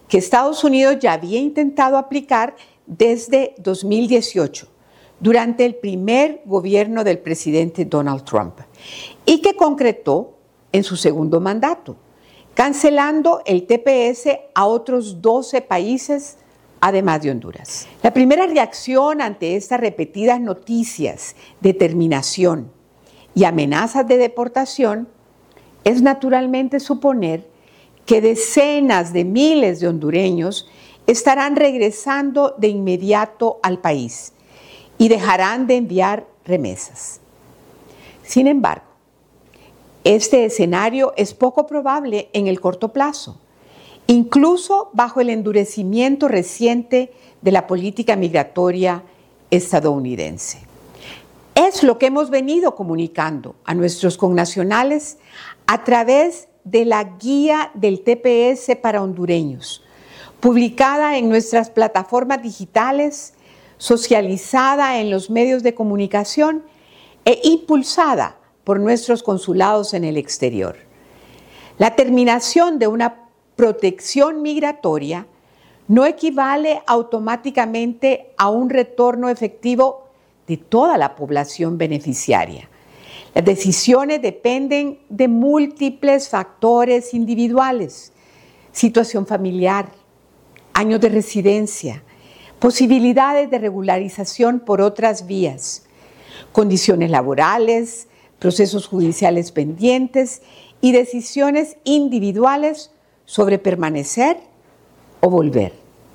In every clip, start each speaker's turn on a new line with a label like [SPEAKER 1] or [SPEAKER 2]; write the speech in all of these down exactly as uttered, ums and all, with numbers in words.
[SPEAKER 1] que Estados Unidos ya había intentado aplicar desde dos mil dieciocho, durante el primer gobierno del presidente Donald Trump, y que concretó en su segundo mandato, cancelando el T P S a otros doce países, además de Honduras. La primera reacción ante estas repetidas noticias de terminación y amenazas de deportación es naturalmente suponer que decenas de miles de hondureños estarán regresando de inmediato al país y dejarán de enviar remesas. Sin embargo, este escenario es poco probable en el corto plazo, incluso bajo el endurecimiento reciente de la política migratoria estadounidense. Es lo que hemos venido comunicando a nuestros connacionales a través de la Guía del T P S para hondureños, publicada en nuestras plataformas digitales, socializada en los medios de comunicación e impulsada por nuestros consulados en el exterior. La terminación de una protección migratoria no equivale automáticamente a un retorno efectivo de toda la población beneficiaria. Las decisiones dependen de múltiples factores individuales: situación familiar, años de residencia, posibilidades de regularización por otras vías, condiciones laborales, procesos judiciales pendientes y decisiones individuales sobre permanecer o volver.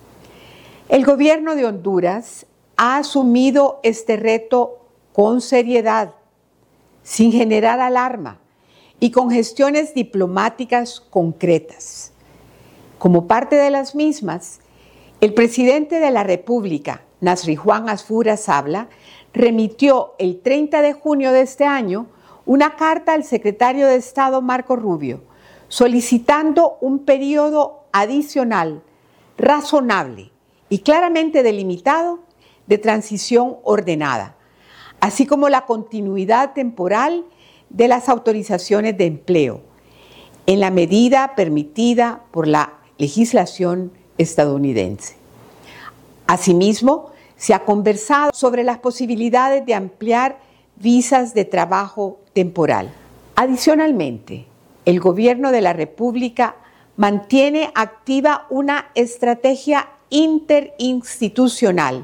[SPEAKER 1] El gobierno de Honduras ha asumido este reto con seriedad, sin generar alarma y con gestiones diplomáticas concretas. Como parte de las mismas, el presidente de la República, Nasri Juan Asfura Sabla, remitió el treinta de junio de este año una carta al secretario de Estado Marco Rubio, solicitando un periodo adicional, razonable y claramente delimitado de transición ordenada, así como la continuidad temporal de las autorizaciones de empleo, en la medida permitida por la legislación estadounidense. Asimismo, se ha conversado sobre las posibilidades de ampliar visas de trabajo temporal. Adicionalmente, el gobierno de la República mantiene activa una estrategia interinstitucional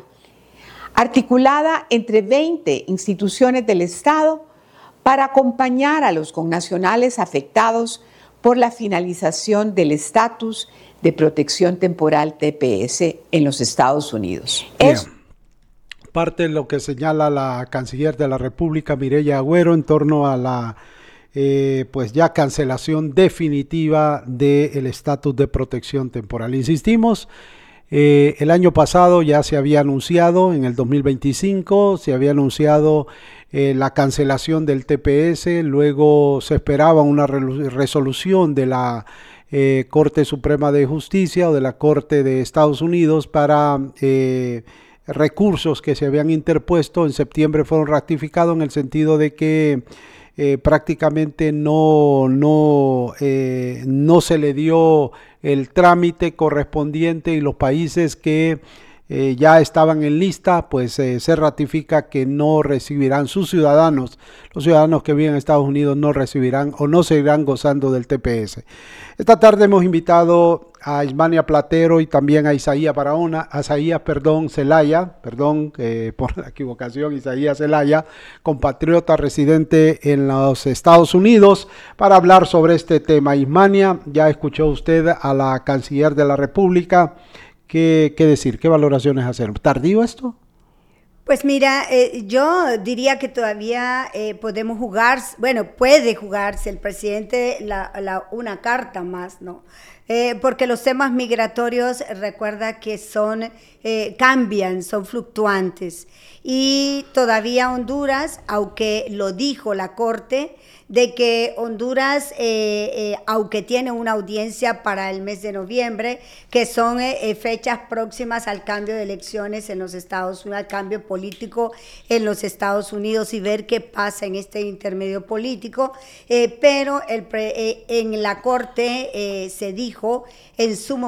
[SPEAKER 1] articulada entre veinte instituciones del Estado para acompañar a los connacionales afectados por la finalización del estatus de protección temporal T P S en los Estados Unidos. Es
[SPEAKER 2] parte de lo que señala la canciller de la República, Mireya Agüero, en torno a la eh, pues ya cancelación definitiva del estatus de protección temporal. Insistimos, eh, el año pasado ya se había anunciado, en el dos mil veinticinco, se había anunciado eh, la cancelación del T P S, luego se esperaba una re resolución de la eh, Corte Suprema de Justicia o de la Corte de Estados Unidos para eh, recursos que se habían interpuesto. En septiembre fueron ratificados en el sentido de que eh, prácticamente no, no, eh, no se le dio el trámite correspondiente y los países que eh, ya estaban en lista, pues eh, se ratifica que no recibirán sus ciudadanos, los ciudadanos que viven en Estados Unidos no recibirán o no seguirán gozando del T P S. Esta tarde hemos invitado a Ismania Platero y también a Isaías Barahona, a Isaías, perdón, Zelaya, perdón eh, por la equivocación, Isaías Zelaya, compatriota residente en los Estados Unidos, para hablar sobre este tema. Ismania, ya escuchó usted a la canciller de la República. ¿Qué, qué decir? ¿Qué valoraciones hacer? ¿Tardío esto?
[SPEAKER 3] Pues mira, eh, yo diría que todavía eh, podemos jugar, bueno, puede jugarse el presidente la, la, una carta más, ¿no? Eh, porque los temas migratorios, recuerda que son, eh, cambian, son fluctuantes. Y todavía Honduras, aunque lo dijo la Corte, de que Honduras, eh, eh, aunque tiene una audiencia para el mes de noviembre, que son eh, fechas próximas al cambio de elecciones en los Estados Unidos, al cambio político en los Estados Unidos y ver qué pasa en este intermedio político, eh, pero el pre, eh, en la Corte eh, se dijo en su momento